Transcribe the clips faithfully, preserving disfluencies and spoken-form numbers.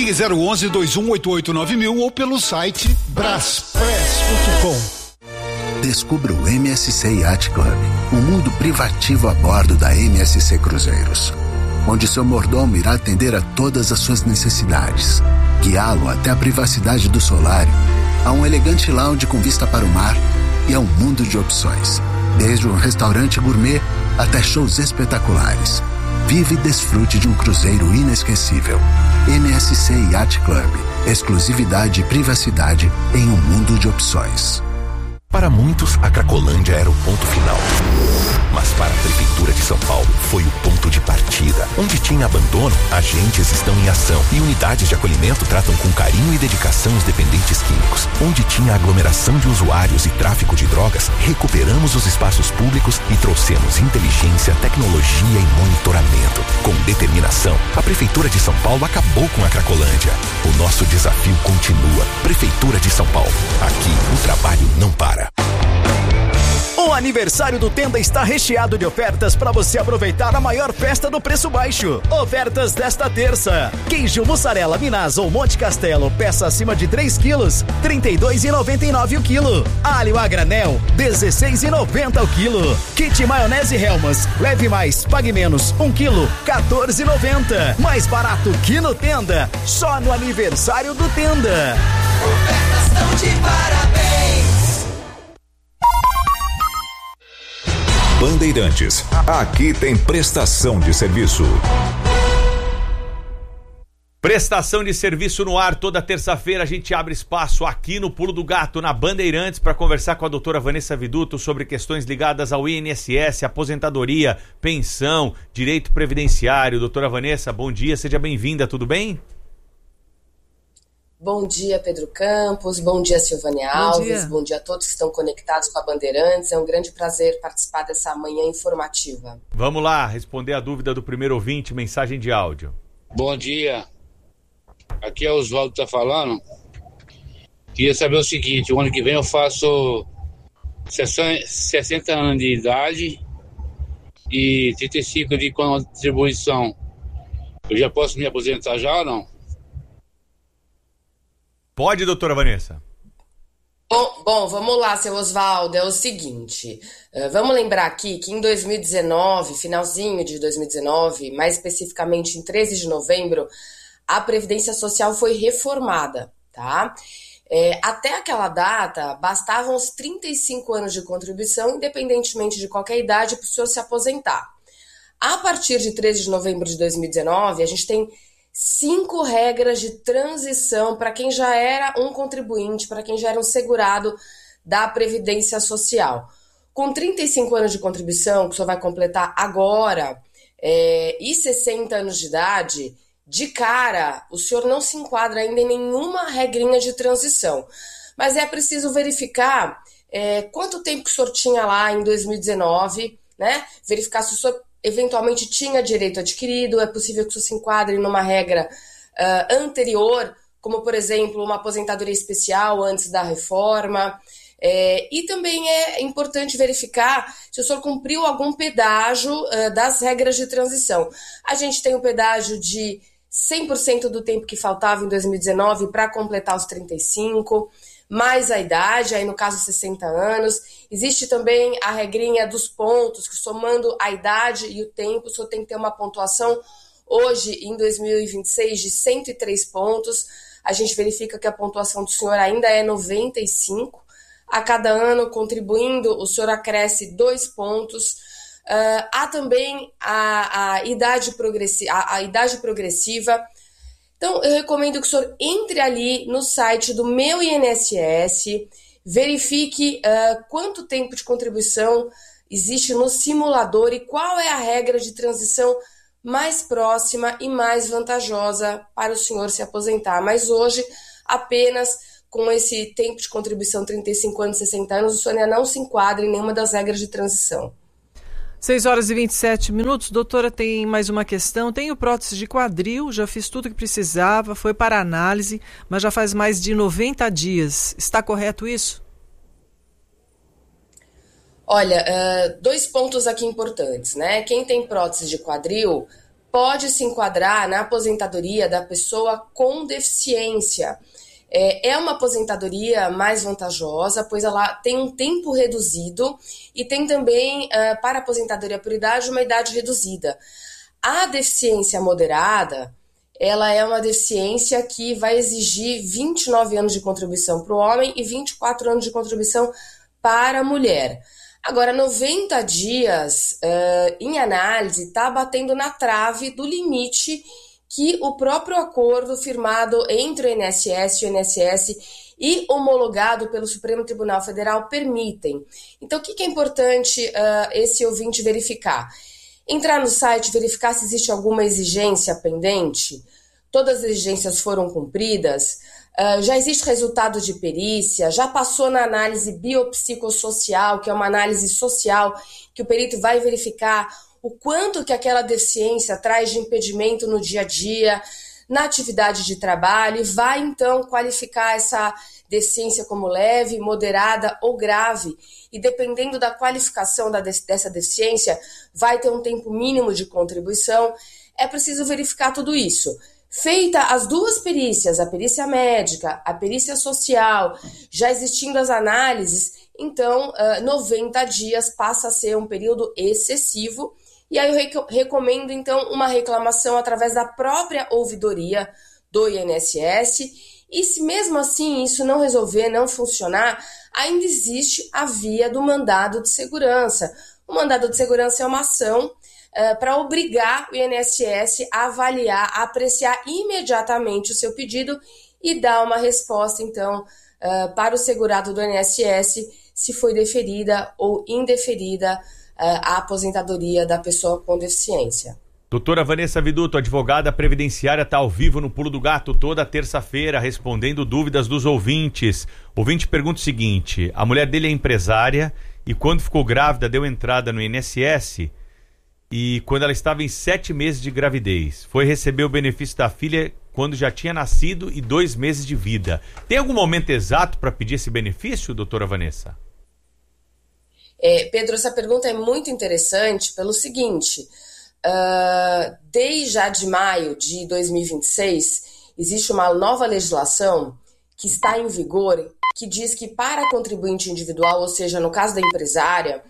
Ligue zero onze, dois um oito oito nove mil ou pelo site braspress ponto com. Descubra o M S C Yacht Club, um mundo privativo a bordo da M S C Cruzeiros, onde seu mordomo irá atender a todas as suas necessidades, guiá-lo até a privacidade do solário, a um elegante lounge com vista para o mar e a um mundo de opções, desde um restaurante gourmet até shows espetaculares. Vive e desfrute de um cruzeiro inesquecível. M S C Yacht Club, exclusividade e privacidade em um mundo de opções. Para muitos, a Cracolândia era o ponto final. Mas para a Prefeitura de São Paulo, foi o ponto de partida. Onde tinha abandono, agentes estão em ação e unidades de acolhimento tratam com carinho e dedicação os dependentes químicos. Onde tinha aglomeração de usuários e tráfico de drogas, recuperamos os espaços públicos e trouxemos inteligência, tecnologia e monitoramento. Com determinação, a Prefeitura de São Paulo acabou com a Cracolândia. O nosso desafio continua. Prefeitura de São Paulo. Aqui, o trabalho não para. O aniversário do Tenda está recheado de ofertas para você aproveitar a maior festa do preço baixo. Ofertas desta terça: queijo mussarela Minas ou Monte Castelo, peça acima de três quilos, trinta e dois reais e noventa e nove centavos o quilo. Alho a granel, dezesseis reais e noventa centavos o quilo. Kit maionese Hellmann's, leve mais, pague menos, um quilo, quatorze reais e noventa centavos. Mais barato que no Tenda, só no aniversário do Tenda. Ofertas tão de parabéns. Bandeirantes, aqui tem prestação de serviço. Prestação de serviço no ar. Toda terça-feira a gente abre espaço aqui no Pulo do Gato, na Bandeirantes, para conversar com a doutora Vanessa Viduto sobre questões ligadas ao I N S S, aposentadoria, pensão, direito previdenciário. Doutora Vanessa, bom dia, seja bem-vinda, tudo bem? Bom dia, Pedro Campos, bom dia, Silvânia Alves, bom dia. bom dia a todos que estão conectados com a Bandeirantes. É um grande prazer participar dessa manhã informativa. Vamos lá, responder a dúvida do primeiro ouvinte, mensagem de áudio. Bom dia, aqui é o Oswaldo que tá falando. Queria saber o seguinte: o ano que vem eu faço sessenta anos de idade e trinta e cinco de contribuição. Eu já posso me aposentar já ou não? Pode, doutora Vanessa. Bom, bom, vamos lá, seu Oswaldo, é o seguinte, uh, vamos lembrar aqui que em dois mil e dezenove, finalzinho de dois mil e dezenove, mais especificamente em treze de novembro, a Previdência Social foi reformada, tá? É, até aquela data, bastavam os trinta e cinco anos de contribuição, independentemente de qualquer idade, para o senhor se aposentar. A partir de treze de novembro de dois mil e dezenove, a gente tem cinco regras de transição para quem já era um contribuinte, para quem já era um segurado da Previdência Social. Com trinta e cinco anos de contribuição, que o senhor vai completar agora, é, e sessenta anos de idade, de cara, o senhor não se enquadra ainda em nenhuma regrinha de transição. Mas é preciso verificar é, quanto tempo que o senhor tinha lá em dois mil e dezenove, né? Verificar se o senhor eventualmente tinha direito adquirido, é possível que isso se enquadre numa regra uh, anterior, como, por exemplo, uma aposentadoria especial antes da reforma. É, e também é importante verificar se o senhor cumpriu algum pedágio uh, das regras de transição. A gente tem o pedágio de cem por cento do tempo que faltava em dois mil e dezenove para completar os trinta e cinco, mais a idade, aí no caso sessenta anos. Existe também a regrinha dos pontos, que somando a idade e o tempo, o senhor tem que ter uma pontuação hoje, em dois mil e vinte e seis, de cento e três pontos. A gente verifica que a pontuação do senhor ainda é noventa e cinco. A cada ano, contribuindo, o senhor acresce dois pontos. Uh, há também a, a, idade progressi- a, a idade progressiva. Então, eu recomendo que o senhor entre ali no site do Meu I N S S, verifique uh, quanto tempo de contribuição existe no simulador e qual é a regra de transição mais próxima e mais vantajosa para o senhor se aposentar. Mas hoje, apenas com esse tempo de contribuição, trinta e cinco anos, sessenta anos, o senhor ainda não se enquadra em nenhuma das regras de transição. seis horas e vinte e sete minutos. Doutora, tem mais uma questão. Tenho prótese de quadril, já fiz tudo que precisava, foi para análise, mas já faz mais de noventa dias. Está correto isso? Olha, uh, dois pontos aqui importantes, né? Quem tem prótese de quadril pode se enquadrar na aposentadoria da pessoa com deficiência. É uma aposentadoria mais vantajosa, pois ela tem um tempo reduzido e tem também, uh, para a aposentadoria por idade, uma idade reduzida. A deficiência moderada, ela é uma deficiência que vai exigir vinte e nove anos de contribuição para o homem e vinte e quatro anos de contribuição para a mulher. Agora, noventa dias uh, em análise está batendo na trave do limite que o próprio acordo firmado entre o I N S S e o I N S S e homologado pelo Supremo Tribunal Federal permitem. Então, o que, que é importante uh, esse ouvinte verificar? Entrar no site, verificar se existe alguma exigência pendente, todas as exigências foram cumpridas, uh, já existe resultado de perícia, já passou na análise biopsicossocial, que é uma análise social que o perito vai verificar o quanto que aquela deficiência traz de impedimento no dia a dia, na atividade de trabalho, e vai então qualificar essa deficiência como leve, moderada ou grave. E dependendo da qualificação da, dessa deficiência, vai ter um tempo mínimo de contribuição. É preciso verificar tudo isso. Feita as duas perícias, a perícia médica, a perícia social, já existindo as análises, então noventa dias passa a ser um período excessivo. E aí eu recomendo, então, uma reclamação através da própria ouvidoria do I N S S. E se mesmo assim isso não resolver, não funcionar, ainda existe a via do mandado de segurança. O mandado de segurança é uma ação uh, para obrigar o I N S S a avaliar, a apreciar imediatamente o seu pedido e dar uma resposta, então, uh, para o segurado do I N S S se foi deferida ou indeferida a aposentadoria da pessoa com deficiência. Doutora Vanessa Viduto, advogada previdenciária, está ao vivo no Pulo do Gato toda terça-feira, respondendo dúvidas dos ouvintes. O ouvinte pergunta o seguinte: a mulher dele é empresária e quando ficou grávida deu entrada no I N S S e quando ela estava em sete meses de gravidez, foi receber o benefício da filha quando já tinha nascido e dois meses de vida. Tem algum momento exato para pedir esse benefício, doutora Vanessa? É, Pedro, essa pergunta é muito interessante pelo seguinte, uh, desde já de maio de dois mil e vinte e seis, existe uma nova legislação que está em vigor, que diz que para a contribuinte individual, ou seja, no caso da empresária,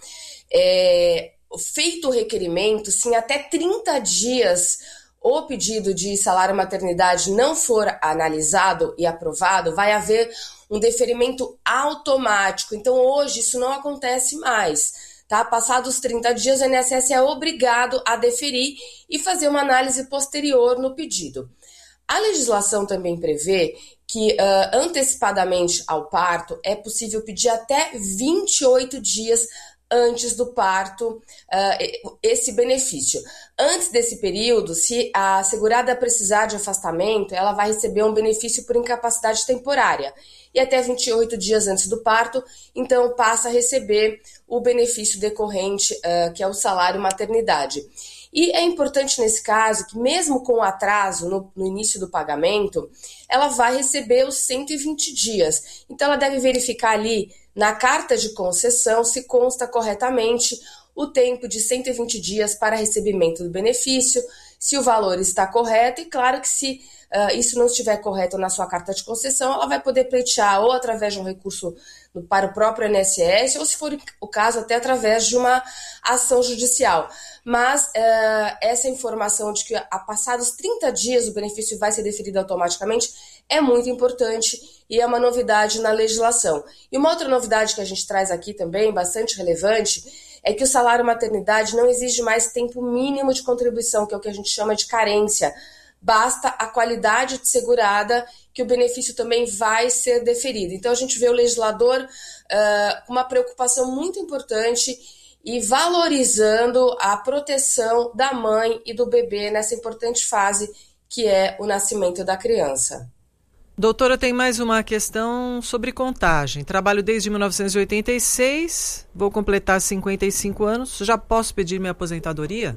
é, feito o requerimento, se em até trinta dias o pedido de salário maternidade não for analisado e aprovado, vai haver um deferimento automático. Então, hoje, isso não acontece mais. Tá? Passados os trinta dias, o I N S S é obrigado a deferir e fazer uma análise posterior no pedido. A legislação também prevê que, uh, antecipadamente ao parto, é possível pedir até vinte e oito dias antes do parto uh, esse benefício. Antes desse período, se a segurada precisar de afastamento, ela vai receber um benefício por incapacidade temporária. E até vinte e oito dias antes do parto, então passa a receber o benefício decorrente, uh, que é o salário maternidade. E é importante nesse caso que mesmo com atraso no, no início do pagamento, ela vai receber os cento e vinte dias. Então ela deve verificar ali na carta de concessão se consta corretamente o tempo de cento e vinte dias para recebimento do benefício, se o valor está correto, e claro que se uh, isso não estiver correto na sua carta de concessão, ela vai poder pleitear ou através de um recurso para o próprio I N S S, ou se for o caso, até através de uma ação judicial. Mas uh, essa informação de que a passados trinta dias o benefício vai ser deferido automaticamente é muito importante e é uma novidade na legislação. E uma outra novidade que a gente traz aqui também, bastante relevante, é que o salário maternidade não exige mais tempo mínimo de contribuição, que é o que a gente chama de carência. Basta a qualidade de segurada que o benefício também vai ser deferido. Então a gente vê o legislador uh, com uma preocupação muito importante e valorizando a proteção da mãe e do bebê nessa importante fase que é o nascimento da criança. Doutora, tem mais uma questão sobre contagem. Trabalho desde mil novecentos e oitenta e seis, vou completar cinquenta e cinco anos. Já posso pedir minha aposentadoria?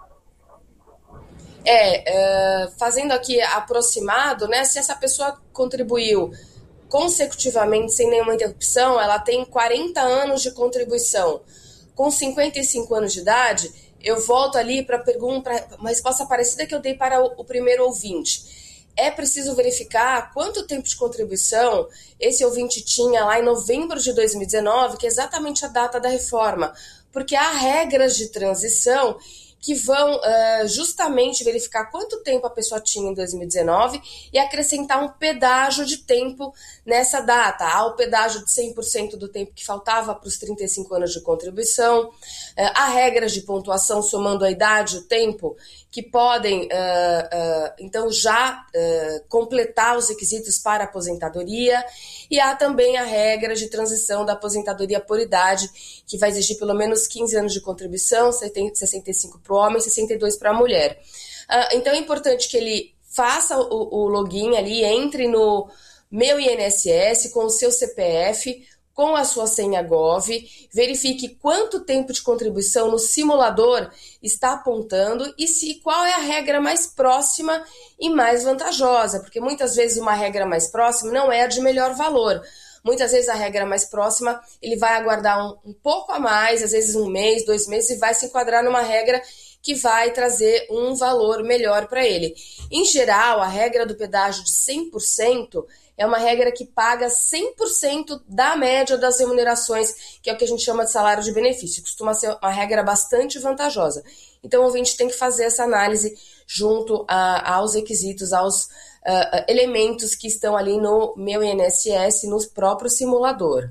É, uh, fazendo aqui aproximado, né? Se essa pessoa contribuiu consecutivamente sem nenhuma interrupção, ela tem quarenta anos de contribuição. Com cinquenta e cinco anos de idade, eu volto ali para pergunta, uma resposta parecida que eu dei para o, o primeiro ouvinte. É preciso verificar quanto tempo de contribuição esse ouvinte tinha lá em novembro de dois mil e dezenove, que é exatamente a data da reforma, porque há regras de transição que vão uh, justamente verificar quanto tempo a pessoa tinha em dois mil e dezenove e acrescentar um pedágio de tempo nessa data. Há o pedágio de cem por cento do tempo que faltava para os trinta e cinco anos de contribuição, uh, há regras de pontuação somando a idade e o tempo que podem, uh, uh, então, já uh, completar os requisitos para a aposentadoria, e há também a regra de transição da aposentadoria por idade, que vai exigir pelo menos quinze anos de contribuição, sessenta e cinco para o homem, sessenta e dois para a mulher. Uh, então, é importante que ele faça o, o login ali, entre no Meu I N S S com o seu C P F, com a sua senha Gov, verifique quanto tempo de contribuição no simulador está apontando e se qual é a regra mais próxima e mais vantajosa, porque muitas vezes uma regra mais próxima não é a de melhor valor. Muitas vezes a regra mais próxima, ele vai aguardar um, um pouco a mais, às vezes um mês, dois meses, e vai se enquadrar numa regra que vai trazer um valor melhor para ele. Em geral, a regra do pedágio de cem por cento é uma regra que paga cem por cento da média das remunerações, que é o que a gente chama de salário de benefício. Costuma ser uma regra bastante vantajosa. Então, o ouvinte tem que fazer essa análise junto a, aos requisitos, aos uh, elementos que estão ali no Meu I N S S, no próprio simulador.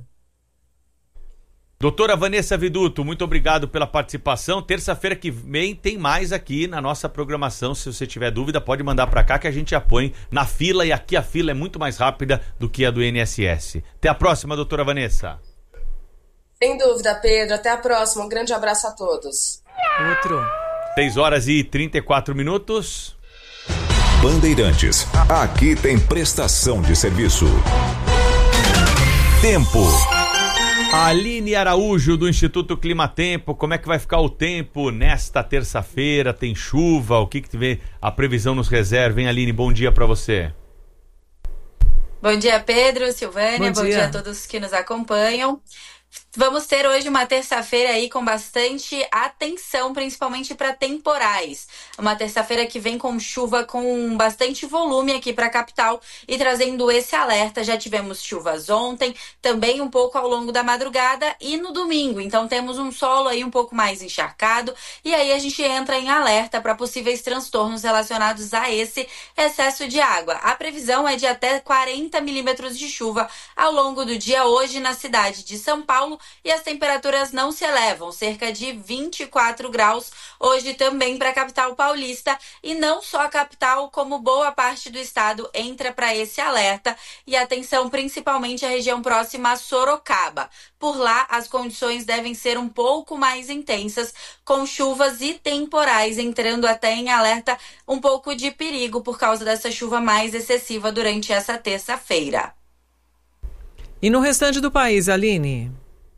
Doutora Vanessa Viduto, muito obrigado pela participação. Terça-feira que vem tem mais aqui na nossa programação. Se você tiver dúvida, pode mandar para cá que a gente apõe na fila, e aqui a fila é muito mais rápida do que a do I N S S. Até a próxima, doutora Vanessa. Sem dúvida, Pedro. Até a próxima. Um grande abraço a todos. Outro. seis horas e trinta e quatro minutos. Bandeirantes, aqui tem prestação de serviço. Tempo. Aline Araújo, do Instituto Climatempo, como é que vai ficar o tempo nesta terça-feira? Tem chuva? O que que vê a previsão nos reserva, hein, Aline? Bom dia para você. Bom dia, Pedro, Silvânia, bom, bom dia. dia a todos que nos acompanham. Vamos ter hoje uma terça-feira aí com bastante atenção, principalmente para temporais. Uma terça-feira que vem com chuva com bastante volume aqui para a capital e trazendo esse alerta. Já tivemos chuvas ontem, também um pouco ao longo da madrugada e no domingo. Então temos um solo aí um pouco mais encharcado e aí a gente entra em alerta para possíveis transtornos relacionados a esse excesso de água. A previsão é de até quarenta milímetros de chuva ao longo do dia hoje na cidade de São Paulo. E as temperaturas não se elevam, cerca de vinte e quatro graus hoje também para a capital paulista. E não só a capital, como boa parte do estado entra para esse alerta. E atenção principalmente à região próxima a Sorocaba. Por lá, as condições devem ser um pouco mais intensas, com chuvas e temporais entrando até em alerta, um pouco de perigo por causa dessa chuva mais excessiva durante essa terça-feira. E no restante do país, Aline?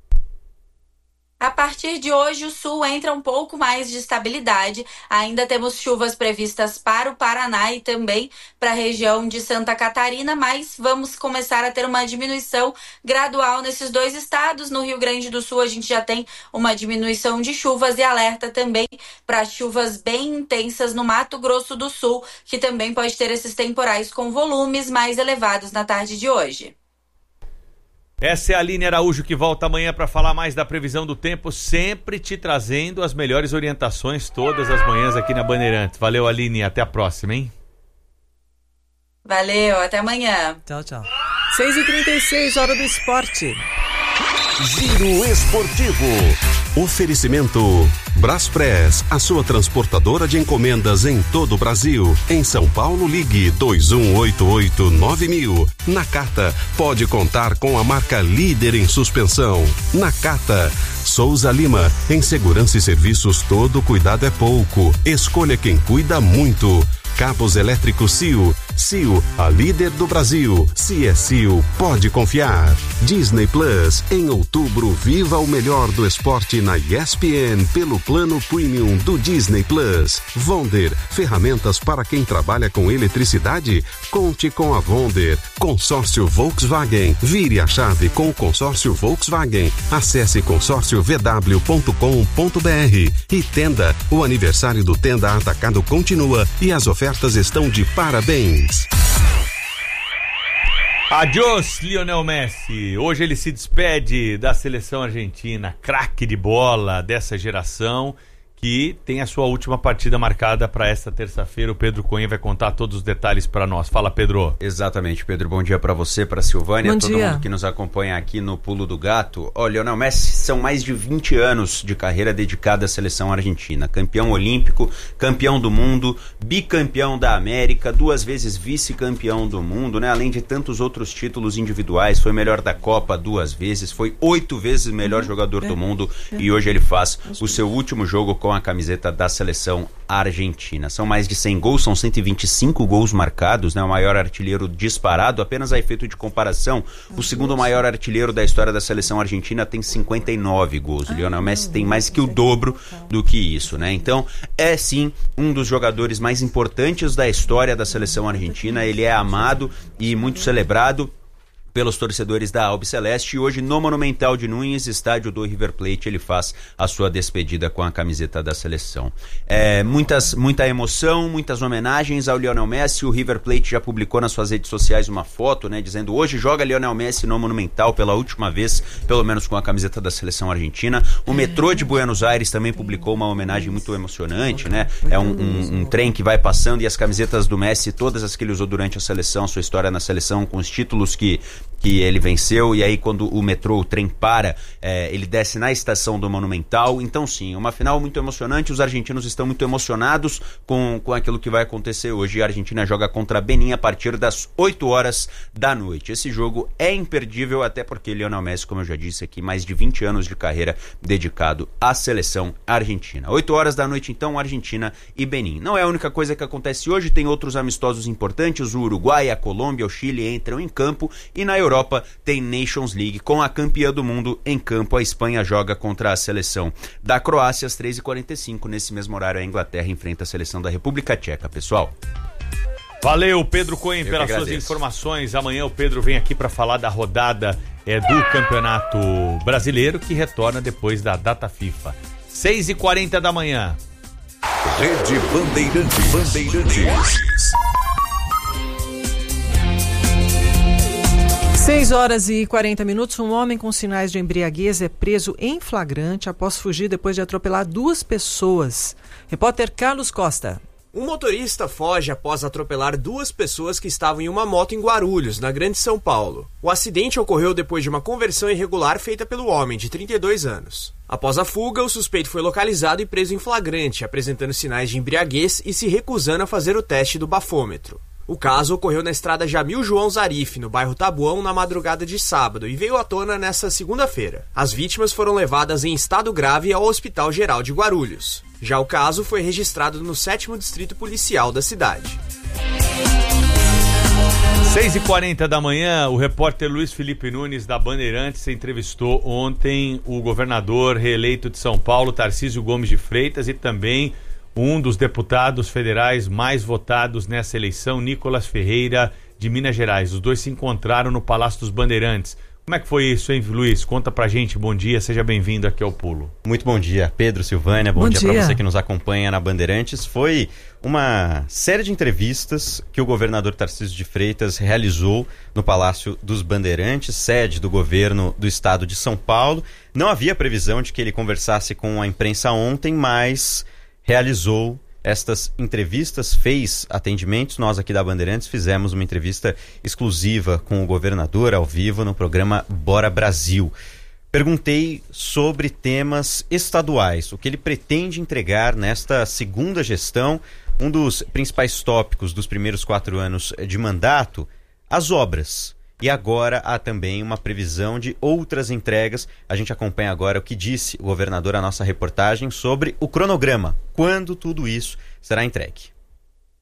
A partir de hoje, o sul entra um pouco mais de estabilidade. Ainda temos chuvas previstas para o Paraná e também para a região de Santa Catarina, mas vamos começar a ter uma diminuição gradual nesses dois estados. No Rio Grande do Sul, a gente já tem uma diminuição de chuvas e alerta também para chuvas bem intensas no Mato Grosso do Sul, que também pode ter esses temporais com volumes mais elevados na tarde de hoje. Essa é a Aline Araújo, que volta amanhã para falar mais da previsão do tempo, sempre te trazendo as melhores orientações todas as manhãs aqui na Bandeirantes. Valeu, Aline, até a próxima, hein? Valeu, até amanhã. Tchau, tchau. seis e trinta e seis, hora do esporte. Giro Esportivo. Oferecimento Braspress, a sua transportadora de encomendas em todo o Brasil. Em São Paulo, ligue dois um oito oito nove mil. Nakata, pode contar com a marca líder em suspensão. Nakata. Souza Lima, em segurança e serviços todo cuidado é pouco. Escolha quem cuida muito. Cabos elétricos C I O, C I O, a líder do Brasil. Se é C I O, pode confiar. Disney Plus, em outubro, viva o melhor do esporte na E S P N pelo plano premium do Disney Plus. Vonder, ferramentas para quem trabalha com eletricidade? Conte com a Vonder. Consórcio Volkswagen. Vire a chave com o consórcio Volkswagen. Acesse consórcio v w ponto com ponto b r. E Tenda, o aniversário do Tenda Atacado continua e as ofertas estão de parabéns. Adiós, Lionel Messi. Hoje ele se despede da seleção argentina, craque de bola dessa geração, que tem a sua última partida marcada para esta terça-feira. O Pedro Cunha vai contar todos os detalhes para nós. Fala, Pedro. Exatamente, Pedro. Bom dia para você, para Silvânia, todo mundo que nos acompanha aqui no Pulo do Gato. Olha, Lionel Messi, são mais de vinte anos de carreira dedicada à seleção argentina. Campeão olímpico, campeão do mundo, bicampeão da América, duas vezes vice-campeão do mundo, né? Além de tantos outros títulos individuais, foi melhor da Copa duas vezes, foi oito vezes o melhor jogador do mundo e hoje ele faz o seu último jogo com a camiseta da seleção argentina. São mais de cem gols, são cento e vinte e cinco gols marcados, né? O maior artilheiro disparado. Apenas a efeito de comparação, o segundo maior artilheiro da história da seleção argentina tem cinquenta e nove gols. O Lionel Messi tem mais que o dobro do que isso, né? Então, é sim um dos jogadores mais importantes da história da seleção argentina. Ele é amado e muito celebrado pelos torcedores da Albiceleste, e hoje no Monumental de Núñez, estádio do River Plate, ele faz a sua despedida com a camiseta da seleção. É, muitas, muita emoção, muitas homenagens ao Lionel Messi. O River Plate já publicou nas suas redes sociais uma foto, né, dizendo: hoje joga Lionel Messi no Monumental pela última vez, pelo menos com a camiseta da seleção argentina. O metrô de Buenos Aires também publicou uma homenagem muito emocionante, né? É um, um, um trem que vai passando e as camisetas do Messi, todas as que ele usou durante a seleção, sua história na seleção, com os títulos que que ele venceu, e aí quando o metrô, o trem para, é, ele desce na estação do Monumental. Então sim, uma final muito emocionante. Os argentinos estão muito emocionados com, com aquilo que vai acontecer hoje. A Argentina joga contra Benin a partir das oito horas da noite. Esse jogo é imperdível, até porque Lionel Messi, como eu já disse aqui, mais de vinte anos de carreira dedicado à seleção argentina. oito horas da noite então, Argentina e Benin. Não é a única coisa que acontece hoje, tem outros amistosos importantes. O Uruguai, a Colômbia, o Chile entram em campo, e na Europa Europa tem Nations League com a campeã do mundo em campo. A Espanha joga contra a seleção da Croácia às três e quarenta e cinco. Nesse mesmo horário, a Inglaterra enfrenta a seleção da República Tcheca, pessoal. Valeu, Pedro Cohen, pelas suas informações. Amanhã o Pedro vem aqui para falar da rodada é, do Campeonato Brasileiro, que retorna depois da data FIFA. seis e quarenta da manhã. Rede Bandeirantes. Bandeirantes. seis horas e quarenta minutos, um homem com sinais de embriaguez é preso em flagrante após fugir depois de atropelar duas pessoas. Repórter Carlos Costa. Um motorista foge após atropelar duas pessoas que estavam em uma moto em Guarulhos, na Grande São Paulo. O acidente ocorreu depois de uma conversão irregular feita pelo homem, de trinta e dois anos. Após a fuga, o suspeito foi localizado e preso em flagrante, apresentando sinais de embriaguez e se recusando a fazer o teste do bafômetro. O caso ocorreu na estrada Jamil João Zarif, no bairro Tabuão, na madrugada de sábado, e veio à tona nesta segunda-feira. As vítimas foram levadas em estado grave ao Hospital Geral de Guarulhos. Já o caso foi registrado no sétimo Distrito Policial da cidade. seis e quarenta da manhã, o repórter Luiz Felipe Nunes, da Bandeirantes, entrevistou ontem o governador reeleito de São Paulo, Tarcísio Gomes de Freitas, e também um dos deputados federais mais votados nessa eleição, Nicolas Ferreira, de Minas Gerais. Os dois se encontraram no Palácio dos Bandeirantes. Como é que foi isso, hein, Luiz? Conta pra gente, bom dia, seja bem-vindo aqui ao Pulo. Muito bom dia, Pedro, Silvânia, bom, bom dia, dia pra você que nos acompanha na Bandeirantes. Foi uma série de entrevistas que o governador Tarcísio de Freitas realizou no Palácio dos Bandeirantes, sede do governo do estado de São Paulo. Não havia previsão de que ele conversasse com a imprensa ontem, mas realizou estas entrevistas, fez atendimentos. Nós aqui da Bandeirantes fizemos uma entrevista exclusiva com o governador ao vivo no programa Bora Brasil. Perguntei sobre temas estaduais, o que ele pretende entregar nesta segunda gestão. Um dos principais tópicos dos primeiros quatro anos de mandato, as obras. E agora há também uma previsão de outras entregas. A gente acompanha agora o que disse o governador, a nossa reportagem, sobre o cronograma. Quando tudo isso será entregue?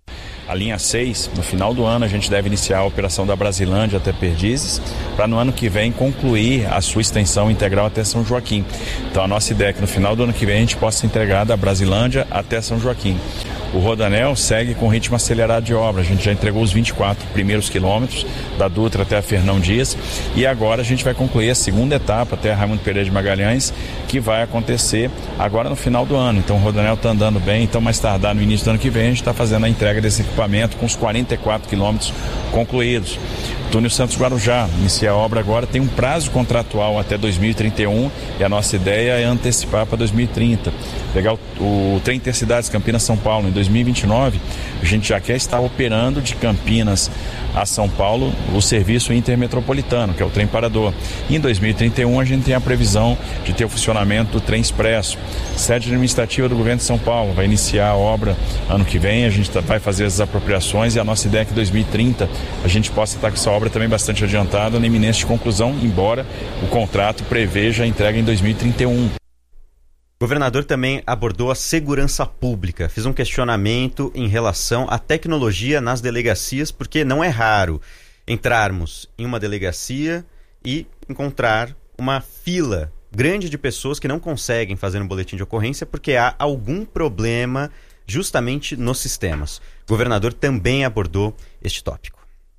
a linha seis, no final do ano a gente deve iniciar a operação da Brasilândia até Perdizes, para no ano que vem concluir a sua extensão integral até São Joaquim. Então a nossa ideia é que no final do ano que vem a gente possa entregar da Brasilândia até São Joaquim. O Rodoanel segue com ritmo acelerado de obra. A gente já entregou os vinte e quatro primeiros quilômetros da Dutra até a Fernão Dias e agora a gente vai concluir a segunda etapa até a Raimundo Pereira de Magalhães, que vai acontecer agora no final do ano. Então o Rodoanel está andando bem, então mais tardar no início do ano que vem a gente está fazendo a entrega desse equipamento com os quarenta e quatro quilômetros concluídos. Túnel Santos Guarujá, iniciar a obra agora, tem um prazo contratual até dois mil e trinta e um e a nossa ideia é antecipar para dois mil e trinta. Pegar o, o trem Intercidades Campinas-São Paulo em dois mil e vinte e nove, a gente já quer estar operando de Campinas a São Paulo o serviço intermetropolitano, que é o trem parador. E em dois mil e trinta e um a gente tem a previsão de ter o funcionamento do trem expresso. Sede administrativa do governo de São Paulo vai iniciar a obra ano que vem, a gente vai fazer as apropriações e a nossa ideia é que em dois mil e trinta a gente possa estar com essa obra também bastante adiantada, na iminência de conclusão, embora o contrato preveja a entrega em dois mil e trinta e um. O governador também abordou a segurança pública, fez um questionamento em relação à tecnologia nas delegacias, porque não é raro entrarmos em uma delegacia e encontrar uma fila grande de pessoas que não conseguem fazer um boletim de ocorrência porque há algum problema justamente nos sistemas. O governador também abordou este tópico.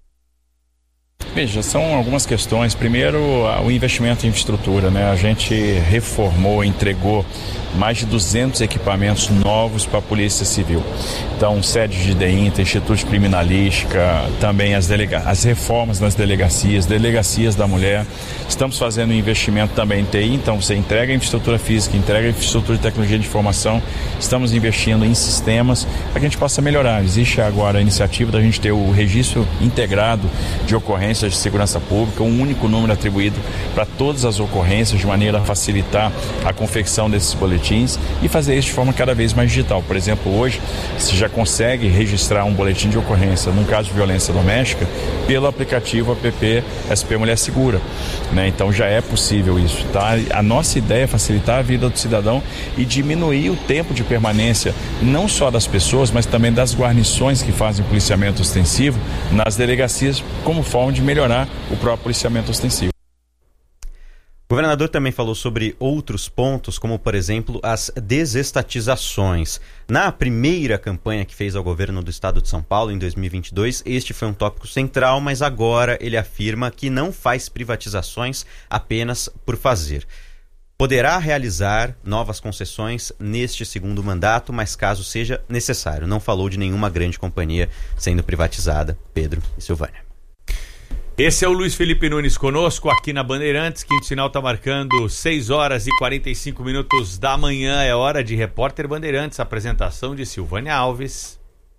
Veja, são algumas questões. Primeiro, o investimento em infraestrutura, né? A gente reformou, entregou mais de duzentos equipamentos novos para a Polícia Civil. Então, sede de DEINTA, Instituto de Criminalística, também as, delega- as reformas nas delegacias, delegacias da mulher. Estamos fazendo um investimento também em T I, então você entrega a infraestrutura física, entrega a infraestrutura de tecnologia de informação. Estamos investindo em sistemas para que a gente possa melhorar. Existe agora a iniciativa da gente ter o registro integrado de ocorrências de segurança pública, um único número atribuído para todas as ocorrências, de maneira a facilitar a confecção desses boletins e fazer isso de forma cada vez mais digital. Por exemplo, hoje você já consegue registrar um boletim de ocorrência num caso de violência doméstica pelo aplicativo app S P Mulher Segura, né? Então já é possível isso, tá? A nossa ideia é facilitar a vida do cidadão e diminuir o tempo de permanência não só das pessoas, mas também das guarnições que fazem policiamento ostensivo nas delegacias, como forma de melhorar o próprio policiamento ostensivo. O governador também falou sobre outros pontos, como, por exemplo, as desestatizações. Na primeira campanha que fez ao governo do estado de São Paulo, em dois mil e vinte e dois, este foi um tópico central, mas agora ele afirma que não faz privatizações apenas por fazer. Poderá realizar novas concessões neste segundo mandato, mas caso seja necessário. Não falou de nenhuma grande companhia sendo privatizada. Pedro e Silvânia. Esse é o Luiz Felipe Nunes conosco aqui na Bandeirantes. Quinto sinal está marcando seis horas e quarenta e cinco minutos da manhã. É hora de Repórter Bandeirantes. Apresentação de Silvânia Alves.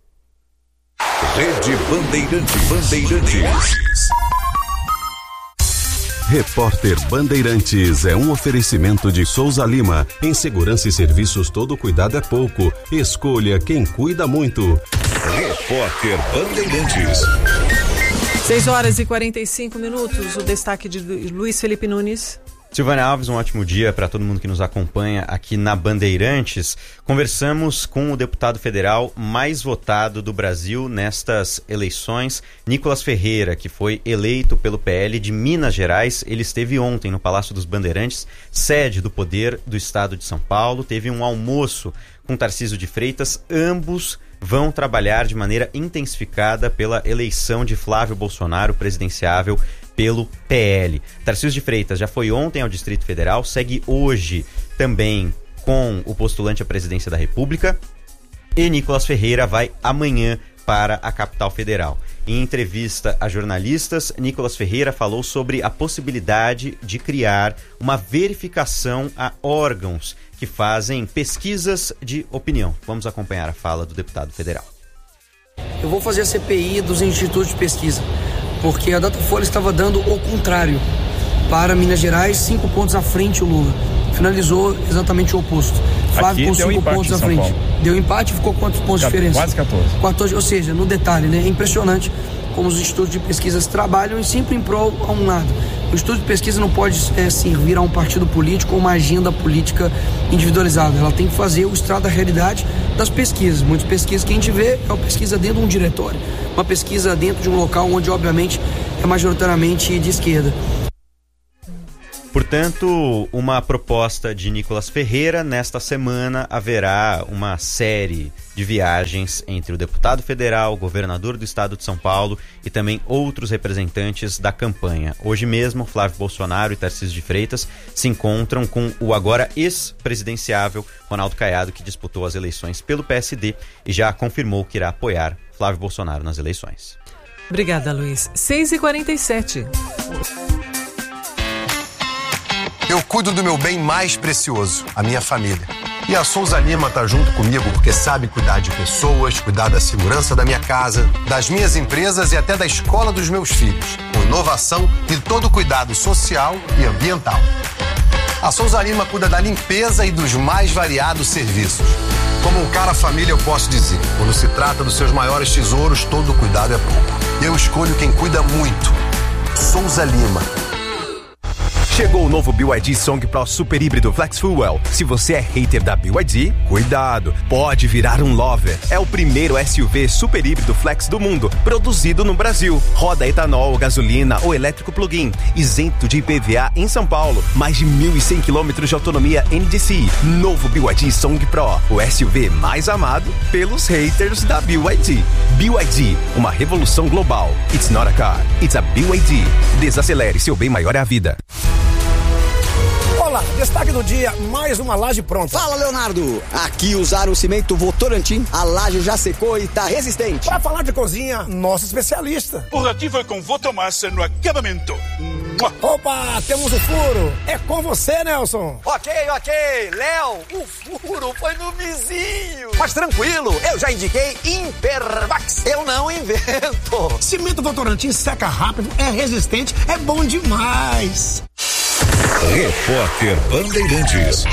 Rede Bandeirantes. Bandeirantes. Repórter Bandeirantes é um oferecimento de Souza Lima. Em segurança e serviços, todo cuidado é pouco. Escolha quem cuida muito. Repórter Bandeirantes. seis horas e quarenta e cinco minutos. O destaque de Luiz Felipe Nunes. Silvânia Alves, um ótimo dia para todo mundo que nos acompanha aqui na Bandeirantes. Conversamos com o deputado federal mais votado do Brasil nestas eleições, Nicolas Ferreira, que foi eleito pelo P L de Minas Gerais. Ele esteve ontem no Palácio dos Bandeirantes, sede do Poder do Estado de São Paulo. Teve um almoço com Tarcísio de Freitas. Ambos vão trabalhar de maneira intensificada pela eleição de Flávio Bolsonaro, presidenciável pelo P L. Tarcísio de Freitas já foi ontem ao Distrito Federal, segue hoje também com o postulante à presidência da República, e Nicolas Ferreira vai amanhã para a capital federal. Em entrevista a jornalistas, Nicolas Ferreira falou sobre a possibilidade de criar uma verificação a órgãos que fazem pesquisas de opinião. Vamos acompanhar a fala do deputado federal. Eu vou fazer a C P I dos institutos de pesquisa, porque a Datafolha estava dando o contrário para Minas Gerais, cinco pontos à frente o Lula. Finalizou exatamente o oposto. Flávio com cinco pontos à frente. Deu empate e ficou quantos pontos de diferença? Quase quatorze. quatorze. Ou seja, no detalhe, né? É impressionante como os institutos de pesquisas trabalham e sempre em prol a um lado. O instituto de pesquisa não pode é, servir a um partido político ou uma agenda política individualizada. Ela tem que fazer o estrado da realidade das pesquisas. Muitas pesquisas que a gente vê é uma pesquisa dentro de um diretório, uma pesquisa dentro de um local onde, obviamente, é majoritariamente de esquerda. Portanto, uma proposta de Nicolas Ferreira. Nesta semana haverá uma série de viagens entre o deputado federal, o governador do estado de São Paulo e também outros representantes da campanha. Hoje mesmo, Flávio Bolsonaro e Tarcísio de Freitas se encontram com o agora ex-presidenciável Ronaldo Caiado, que disputou as eleições pelo P S D e já confirmou que irá apoiar Flávio Bolsonaro nas eleições. Obrigada, Luiz. seis e quarenta e sete. Eu cuido do meu bem mais precioso, a minha família. E a Souza Lima tá junto comigo porque sabe cuidar de pessoas, cuidar da segurança da minha casa, das minhas empresas e até da escola dos meus filhos, com inovação e todo o cuidado social e ambiental. A Souza Lima cuida da limpeza e dos mais variados serviços. Como um cara família, eu posso dizer, quando se trata dos seus maiores tesouros, todo cuidado é pouco. Eu escolho quem cuida muito. Souza Lima. Chegou o novo B Y D Song Pro Super Híbrido Flex Fuel. Se você é hater da B Y D, cuidado, pode virar um lover. É o primeiro S U V super híbrido flex do mundo, produzido no Brasil. Roda etanol, gasolina ou elétrico plug-in, isento de I P V A em São Paulo. Mais de mil e cem quilômetros de autonomia N D C I. Novo B Y D Song Pro, o S U V mais amado pelos haters da B Y D. B Y D, uma revolução global. It's not a car, it's a B Y D. Desacelere, seu bem maior é a vida. Olá, destaque do dia, mais uma laje pronta. Fala, Leonardo. Aqui usaram o cimento Votorantim, a laje já secou e tá resistente. Para falar de cozinha, nosso especialista. O rativo é com Votomassa no acabamento. Opa, temos o furo. É com você, Nelson. Ok, ok. Léo, o furo foi no vizinho. Mas tranquilo, eu já indiquei Impervax. Eu não invento. Cimento Votorantim seca rápido, é resistente, é bom demais. Repórter Bandeirantes.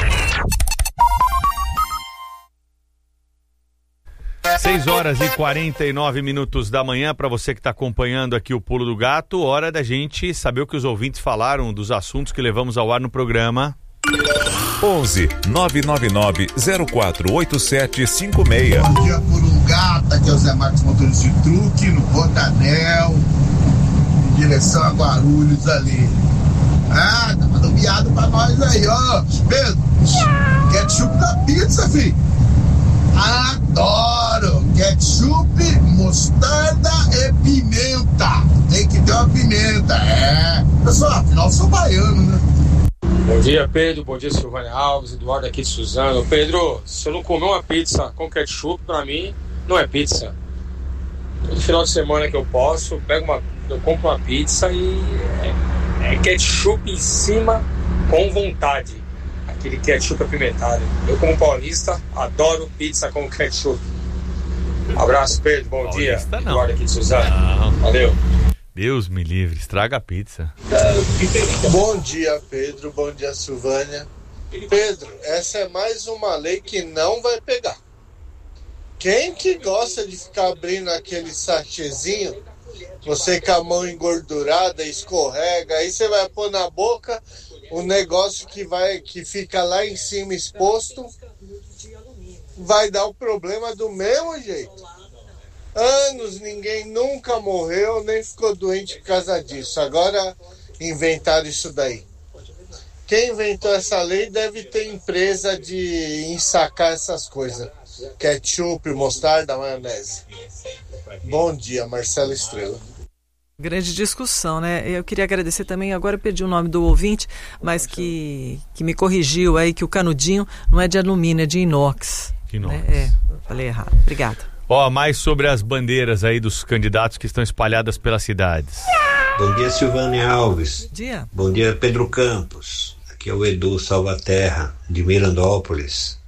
seis horas e quarenta e nove minutos da manhã, para você que está acompanhando aqui o Pulo do Gato, hora da gente saber o que os ouvintes falaram dos assuntos que levamos ao ar no programa. onze nove nove nove zero quatro oito sete cinco seis. Bom dia, Pulo do Gato, aqui é o Zé Marcos, motorista de truque, no Botanel, em direção a Guarulhos ali. Ah, tá mandando piada pra nós aí, ó. Pedro, ketchup na pizza, filho. Adoro! Ketchup, mostarda e pimenta. Tem que ter uma pimenta, é. Pessoal, afinal eu sou baiano, né? Bom dia, Pedro. Bom dia, Silvânia Alves, Eduardo aqui de Suzano. Pedro, se eu não comer uma pizza com ketchup, pra mim, não é pizza. Todo final de semana que eu posso, eu pego uma, eu compro uma pizza e é, é ketchup em cima com vontade. Aquele ketchup apimentado. Eu, como paulista, adoro pizza com ketchup. Abraço, Pedro. Bom paulista, dia. Não. Eduardo aqui de Suzano. Não. Valeu. Deus me livre, estraga a pizza. Bom dia, Pedro. Bom dia, Silvânia. Pedro, essa é mais uma lei que não vai pegar. Quem que gosta de ficar abrindo aquele sachêzinho, você com a mão engordurada, escorrega, aí você vai pôr na boca o negócio que, vai, que fica lá em cima exposto, vai dar o problema do mesmo jeito. Anos, ninguém nunca morreu, nem ficou doente por causa disso. Agora inventaram isso daí. Quem inventou essa lei deve ter empresa de ensacar essas coisas. Ketchup, mostarda, maionese. Bom dia, Marcelo Estrela. Grande discussão, né? Eu queria agradecer também, agora eu perdi o nome do ouvinte, mas que, que me corrigiu aí que o canudinho não é de alumínio, é de inox. Inox. Né? É, falei errado. Obrigada. Ó, mais sobre as bandeiras aí dos candidatos que estão espalhadas pelas cidades. Bom dia, Silvânia Alves. Bom dia. Bom dia, Pedro Campos. Aqui é o Edu Salvaterra, de Mirandópolis.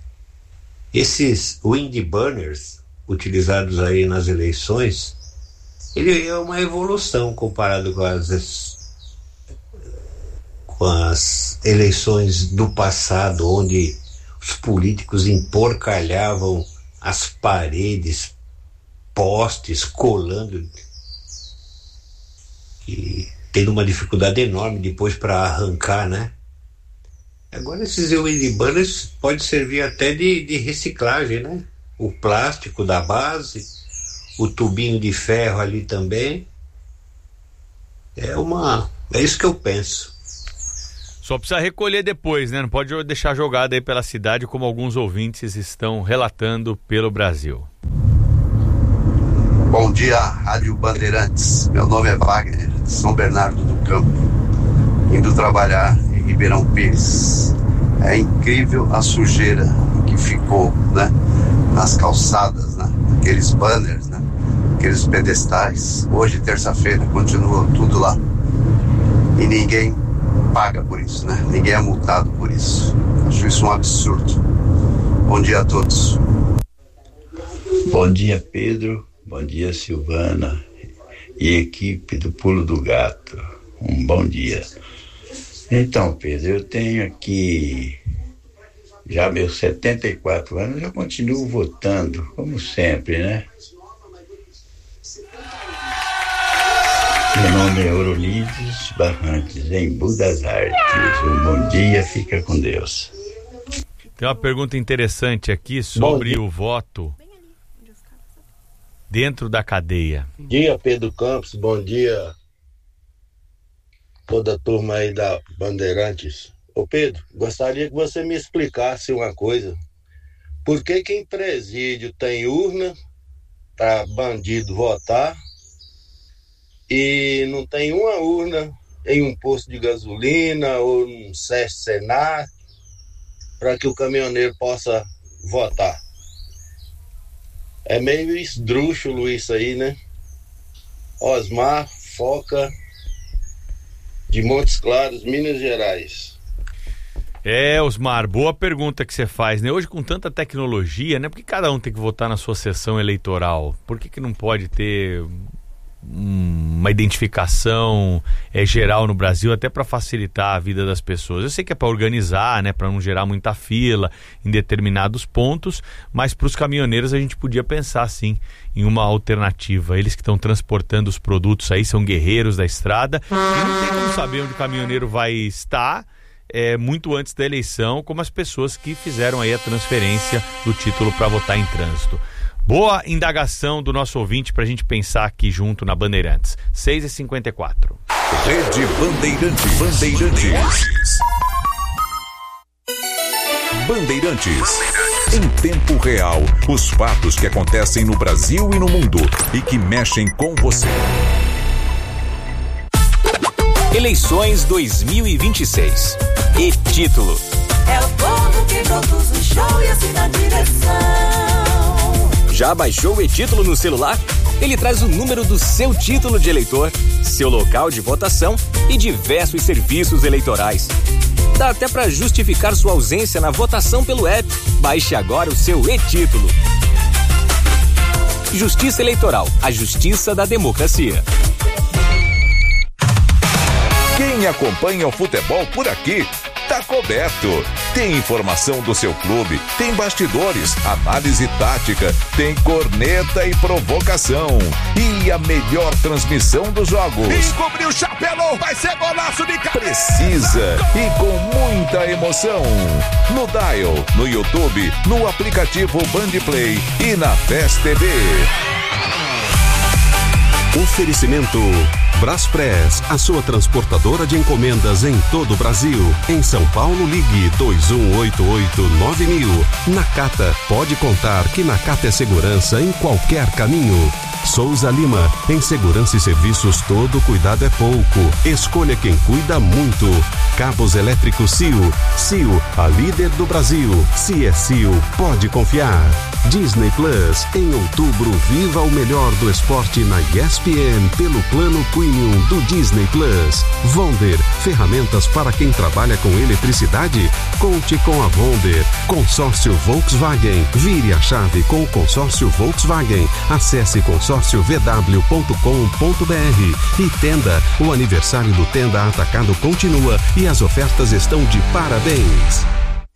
Esses wind burners utilizados aí nas eleições, ele é uma evolução comparado com as, com as eleições do passado, onde os políticos emporcalhavam as paredes, postes, colando tendo uma dificuldade enorme depois para arrancar, né? Agora esses wind burners pode servir até de, de reciclagem, né? O plástico da base, o tubinho de ferro ali também. É uma, é isso que eu penso. Só precisa recolher depois, né? Não pode deixar jogado aí pela cidade, como alguns ouvintes estão relatando pelo Brasil. Bom dia, Rádio Bandeirantes. Meu nome é Wagner, de São Bernardo do Campo, indo trabalhar em Ribeirão Pires. É incrível a sujeira que ficou, né, nas calçadas, né, aqueles banners, né, aqueles pedestais. Hoje, terça-feira, continua tudo lá. E ninguém paga por isso, né? Ninguém é multado por isso. Acho isso um absurdo. Bom dia a todos. Bom dia, Pedro. Bom dia, Silvana e equipe do Pulo do Gato. Um bom dia. Então, Pedro, eu tenho aqui já meus setenta e quatro anos, eu continuo votando, como sempre, né? Meu nome é Eurolides Barrantes, em Budas Artes. Um bom dia, fica com Deus. Tem uma pergunta interessante aqui sobre o voto dentro da cadeia. Bom dia, Pedro Campos, bom dia toda a turma aí da Bandeirantes. Ô Pedro, gostaria que você me explicasse uma coisa. Por que que em presídio tem urna para bandido votar e não tem uma urna em um posto de gasolina ou num SESC Senar para que o caminhoneiro possa votar? É meio esdrúxulo isso aí, né? Osmar Foca, de Montes Claros, Minas Gerais. É, Osmar, boa pergunta que você faz, né? Hoje com tanta tecnologia, né? Por que cada um tem que votar na sua sessão eleitoral? Por que que não pode ter uma identificação é, geral no Brasil, até para facilitar a vida das pessoas? Eu sei que é para organizar, né, para não gerar muita fila em determinados pontos, mas para os caminhoneiros a gente podia pensar sim em uma alternativa. Eles que estão transportando os produtos aí são guerreiros da estrada e não tem como saber onde o caminhoneiro vai estar é, muito antes da eleição, como as pessoas que fizeram aí a transferência do título para votar em trânsito. Boa indagação do nosso ouvinte para a gente pensar aqui junto na Bandeirantes. seis e cinquenta e quatro. Rede Bandeirantes. Bandeirantes. Bandeirantes. Em tempo real, os fatos que acontecem no Brasil e no mundo e que mexem com você. Eleições dois mil e vinte e seis. E título: é o povo que produz o show e assina a direção. Já baixou o e-título no celular? Ele traz o número do seu título de eleitor, seu local de votação e diversos serviços eleitorais. Dá até para justificar sua ausência na votação pelo app. Baixe agora o seu e-título. Justiça Eleitoral, a justiça da democracia. Quem acompanha o futebol por aqui tá coberto. Tem informação do seu clube, tem bastidores, análise tática, tem corneta e provocação. E a melhor transmissão dos jogos. Encobriu o chapelão, vai ser golaço de cabeça. Precisa e com muita emoção. No Dial, no YouTube, no aplicativo Bandplay e na Fest T V. Oferecimento Braspress, a sua transportadora de encomendas em todo o Brasil. Em São Paulo, ligue dois um oito oito nove mil. Nakata, pode contar que Nakata é segurança em qualquer caminho. Souza Lima, em segurança e serviços todo cuidado é pouco. Escolha quem cuida muito. Cabos elétricos C I O. C I O, a líder do Brasil. Se é C I O, pode confiar. Disney Plus, em outubro, viva o melhor do esporte na E S P N pelo plano Premium do Disney Plus. Vonder, ferramentas para quem trabalha com eletricidade? Conte com a Vonder. Consórcio Volkswagen, vire a chave com o consórcio Volkswagen. Acesse consórcio v w ponto com ponto b r. E Tenda, o aniversário do Tenda Atacado continua e as ofertas estão de parabéns.